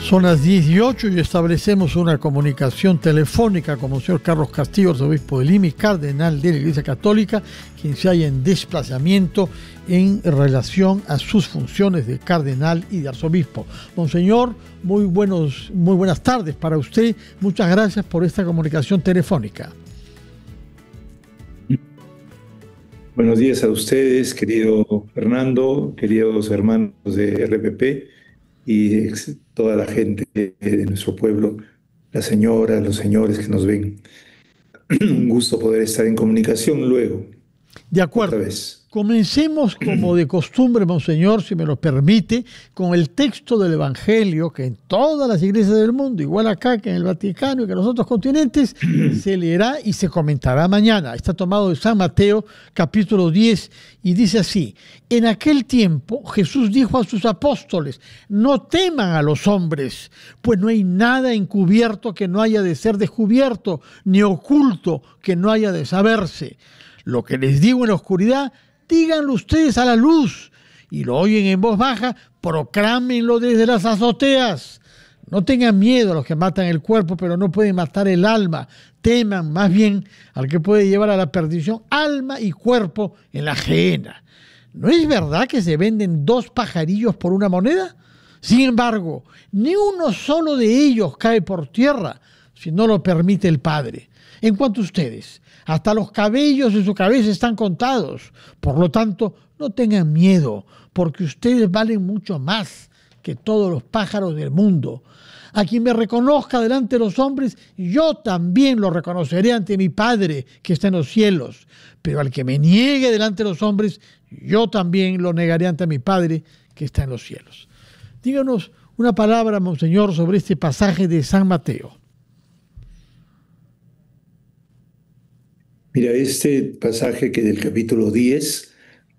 Son las 18 y establecemos una comunicación telefónica con el señor Carlos Castillo, arzobispo de Lima y cardenal de la Iglesia Católica, quien se halla en desplazamiento en relación a sus funciones de cardenal y de arzobispo. Monseñor, muy buenas tardes para usted. Muchas gracias por esta comunicación telefónica. Buenos días a ustedes, querido Fernando, queridos hermanos de RPP y toda la gente de nuestro pueblo, las señoras, los señores que nos ven. Un gusto poder estar en comunicación luego. De acuerdo. Otra vez. Comencemos como de costumbre, Monseñor, si me lo permite, con el texto del Evangelio que en todas las iglesias del mundo, igual acá que en el Vaticano y que en los otros continentes, se leerá y se comentará mañana. Está tomado de San Mateo, capítulo 10, y dice así: en aquel tiempo Jesús dijo a sus apóstoles: no teman a los hombres, pues no hay nada encubierto que no haya de ser descubierto, ni oculto que no haya de saberse. Lo que les digo en la oscuridad, díganlo ustedes a la luz, y lo oyen en voz baja, proclámenlo desde las azoteas. No tengan miedo a los que matan el cuerpo, pero no pueden matar el alma. Teman más bien al que puede llevar a la perdición alma y cuerpo en la gehenna. ¿No es verdad que se venden 2 pajarillos por una moneda? Sin embargo, ni uno solo de ellos cae por tierra si no lo permite el Padre. En cuanto a ustedes, hasta los cabellos de su cabeza están contados. Por lo tanto, no tengan miedo, porque ustedes valen mucho más que todos los pájaros del mundo. A quien me reconozca delante de los hombres, yo también lo reconoceré ante mi Padre que está en los cielos. Pero al que me niegue delante de los hombres, yo también lo negaré ante mi Padre que está en los cielos. Díganos una palabra, Monseñor, sobre este pasaje de San Mateo. Mira, este pasaje que del capítulo 10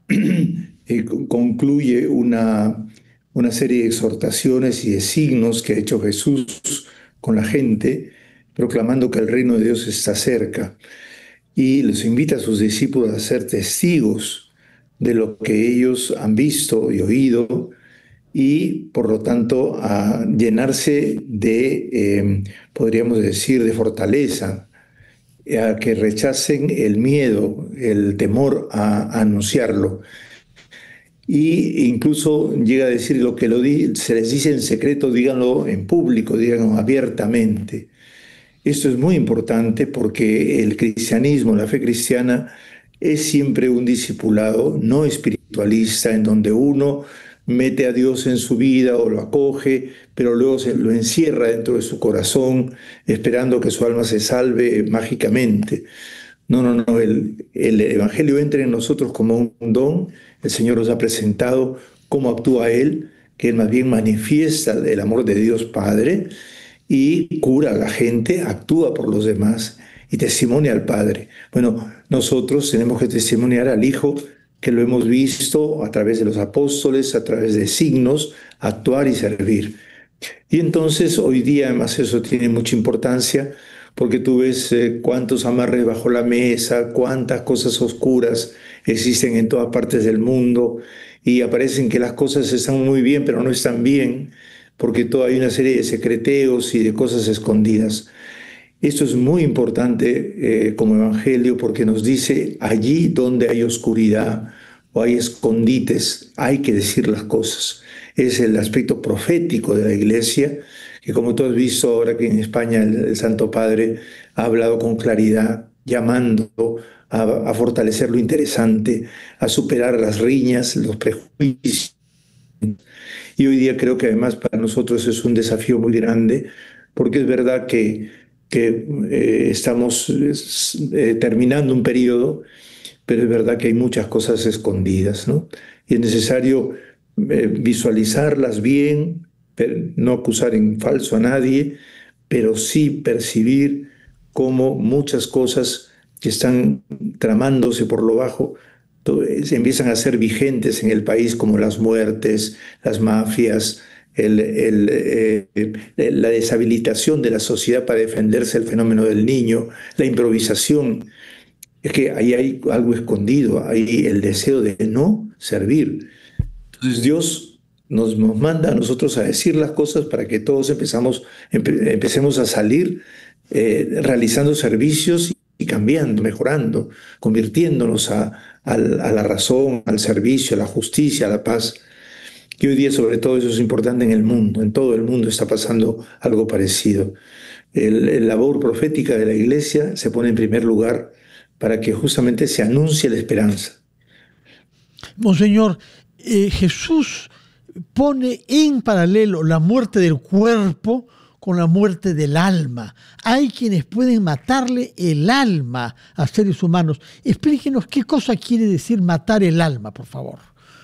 concluye una serie de exhortaciones y de signos que ha hecho Jesús con la gente, proclamando que el reino de Dios está cerca. Y los invita a sus discípulos a ser testigos de lo que ellos han visto y oído, y por lo tanto a llenarse de, podríamos decir, de fortaleza, a que rechacen el miedo, el temor a anunciarlo. Y incluso llega a decir lo que se les dice en secreto, díganlo en público, díganlo abiertamente. Esto es muy importante porque el cristianismo, la fe cristiana, es siempre un discipulado no espiritualista, en donde uno mete a Dios en su vida o lo acoge, pero luego lo encierra dentro de su corazón, esperando que su alma se salve mágicamente. No, el Evangelio entra en nosotros como un don. El Señor nos ha presentado cómo actúa Él, que Él más bien manifiesta el amor de Dios Padre y cura a la gente, actúa por los demás y testimonia al Padre. Bueno, nosotros tenemos que testimoniar al Hijo, que lo hemos visto a través de los apóstoles, a través de signos, actuar y servir. Y entonces hoy día además eso tiene mucha importancia, porque tú ves cuántos amarres bajo la mesa, cuántas cosas oscuras existen en todas partes del mundo, y aparecen que las cosas están muy bien, pero no están bien, porque hay una serie de secreteos y de cosas escondidas. Esto es muy importante como evangelio, porque nos dice: allí donde hay oscuridad o hay escondites, hay que decir las cosas. Es el aspecto profético de la Iglesia, que como tú has visto ahora que en España el Santo Padre ha hablado con claridad, llamando a fortalecer lo interesante, a superar las riñas, los prejuicios. Y hoy día creo que además para nosotros es un desafío muy grande, porque es verdad que estamos terminando un periodo, pero es verdad que hay muchas cosas escondidas, ¿no? Y es necesario visualizarlas bien, no acusar en falso a nadie, pero sí percibir cómo muchas cosas que están tramándose por lo bajo empiezan a ser vigentes en el país, como las muertes, las mafias, la deshabilitación de la sociedad para defenderse del fenómeno del niño, la improvisación. Es que ahí hay algo escondido, hay el deseo de no servir. Entonces Dios nos manda a nosotros a decir las cosas para que todos empecemos a salir realizando servicios y cambiando, mejorando, convirtiéndonos a la razón, al servicio, a la justicia, a la paz. Y hoy día sobre todo eso es importante en el mundo, en todo el mundo está pasando algo parecido. La labor profética de la iglesia se pone en primer lugar para que justamente se anuncie la esperanza. Monseñor, Jesús pone en paralelo la muerte del cuerpo con la muerte del alma. Hay quienes pueden matarle el alma a seres humanos. Explíquenos qué cosa quiere decir matar el alma, por favor.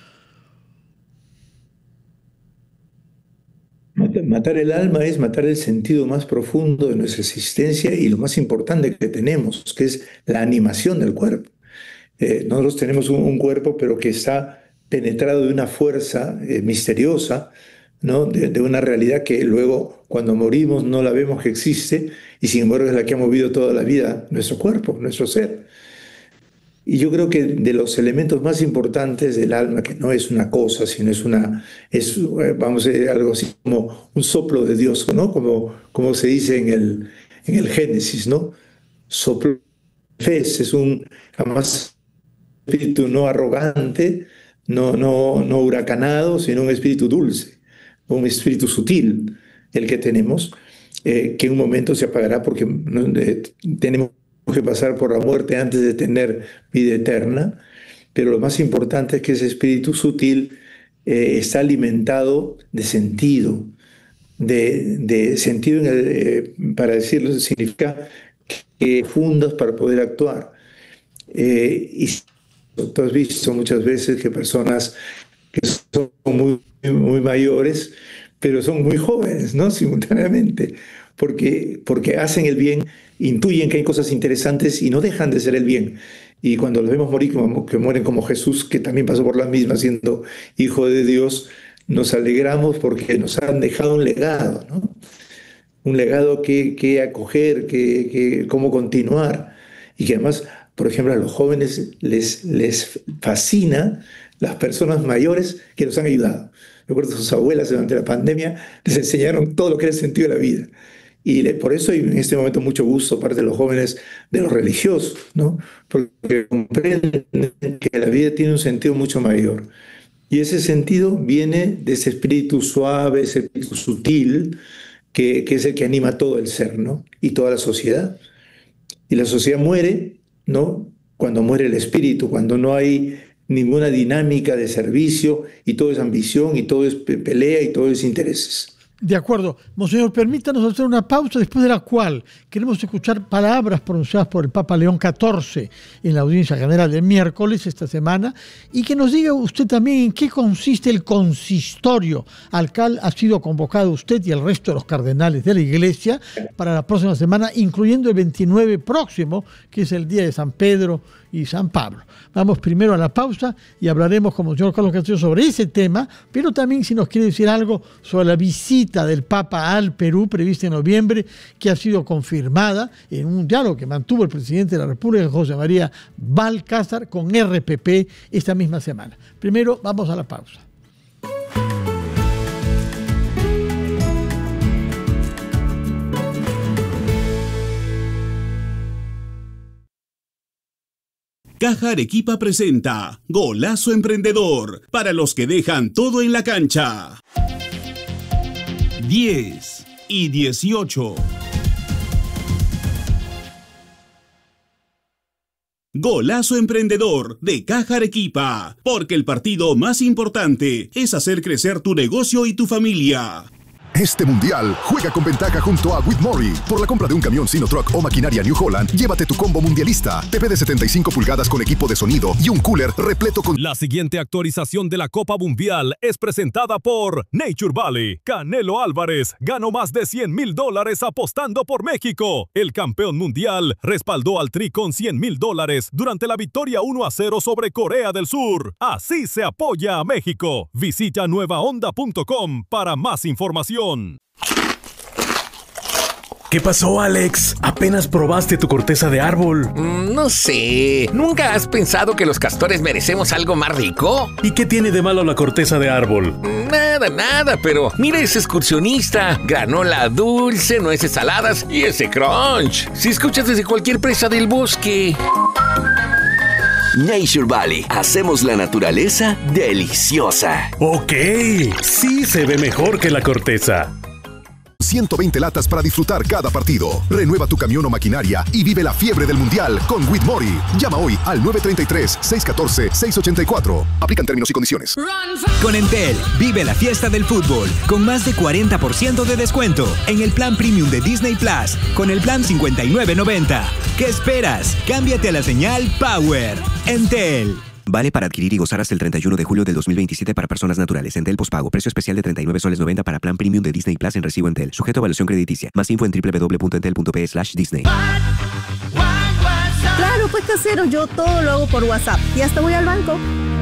Matar el alma es matar el sentido más profundo de nuestra existencia y lo más importante que tenemos, que es la animación del cuerpo. Nosotros tenemos un cuerpo, pero que está penetrado de una fuerza misteriosa, ¿no? De una realidad que luego, cuando morimos, no la vemos que existe, y sin embargo es la que ha movido toda la vida nuestro cuerpo, nuestro ser. Y yo creo que de los elementos más importantes del alma, que no es una cosa, sino vamos a decir, algo así como un soplo de Dios, ¿no? Como se dice en el Génesis, ¿no? Soplo de fe, jamás espíritu no arrogante, no huracanado, sino un espíritu dulce, un espíritu sutil, el que tenemos, que en un momento se apagará porque tenemos que pasar por la muerte antes de tener vida eterna, pero lo más importante es que ese espíritu sutil está alimentado de sentido, de sentido, para decirlo, significa que fundas para poder actuar. Y tú has visto muchas veces que personas que son muy mayores, pero son muy jóvenes, ¿no? Simultáneamente, porque hacen el bien, intuyen que hay cosas interesantes y no dejan de hacer el bien. Y cuando los vemos morir, que mueren como Jesús, que también pasó por las mismas siendo hijo de Dios, nos alegramos porque nos han dejado un legado, ¿no? Un legado que acoger, cómo continuar. Y que además, por ejemplo, a los jóvenes les fascina las personas mayores que nos han ayudado. Recuerdo a sus abuelas durante la pandemia, les enseñaron todo lo que era el sentido de la vida. Y por eso hay en este momento mucho gusto, parte de los jóvenes, de los religiosos, ¿no? Porque comprenden que la vida tiene un sentido mucho mayor. Y ese sentido viene de ese espíritu suave, ese espíritu sutil, que es el que anima todo el ser, ¿no? Y toda la sociedad. Y la sociedad muere, ¿no? Cuando muere el espíritu, cuando no hay ninguna dinámica de servicio y todo es ambición y todo es pelea y todo es intereses. De acuerdo. Monseñor, permítanos hacer una pausa después de la cual queremos escuchar palabras pronunciadas por el Papa León XIV en la audiencia general del miércoles esta semana y que nos diga usted también en qué consiste el consistorio al cual ha sido convocado usted y el resto de los cardenales de la Iglesia para la próxima semana, incluyendo el 29 próximo, que es el día de San Pedro y San Pablo. Vamos primero a la pausa y hablaremos con el señor Carlos Castillo sobre ese tema, pero también si nos quiere decir algo sobre la visita del Papa al Perú prevista en noviembre, que ha sido confirmada en un diálogo que mantuvo el presidente de la República, José María Balcázar, con RPP esta misma semana. Primero vamos a la pausa. Caja Arequipa presenta Golazo Emprendedor, para los que dejan todo en la cancha. 10 y 18. Golazo Emprendedor de Caja Arequipa, porque el partido más importante es hacer crecer tu negocio y tu familia. Este mundial, juega con ventaja junto a Whitmore. Por la compra de un camión Sinotruk o maquinaria New Holland, llévate tu combo mundialista. TV de 75 pulgadas con equipo de sonido y un cooler repleto con... La siguiente actualización de la Copa Mundial es presentada por Nature Valley. Canelo Álvarez ganó más de $100,000 apostando por México. El campeón mundial respaldó al Tri con $100,000 durante la victoria 1-0 sobre Corea del Sur. Así se apoya a México. Visita nuevaonda.com para más información. ¿Qué pasó, Alex? Apenas probaste tu corteza de árbol. No sé. ¿Nunca has pensado que los castores merecemos algo más rico? ¿Y qué tiene de malo la corteza de árbol? Nada, pero mira ese excursionista. Granola dulce, nueces saladas y ese crunch. Si escuchas desde cualquier presa del bosque. Nature Valley. Hacemos la naturaleza deliciosa. Ok, sí se ve mejor que la corteza. 120 latas para disfrutar cada partido. Renueva tu camión o maquinaria y vive la fiebre del Mundial con Whitmore. Llama hoy al 933-614-684. Aplican términos y condiciones. Con Entel, vive la fiesta del fútbol con más de 40% de descuento en el plan premium de Disney Plus con el plan $59.90. ¿Qué esperas? Cámbiate a la señal Power. Entel. Vale para adquirir y gozar hasta el 31 de julio del 2027 para personas naturales. Entel pospago. Precio especial de 39 soles 90 para plan premium de Disney Plus en recibo Entel. Sujeto a evaluación crediticia. Más info en www.entel.p/Disney. Claro, pues casero, yo todo lo hago por WhatsApp y hasta voy al banco.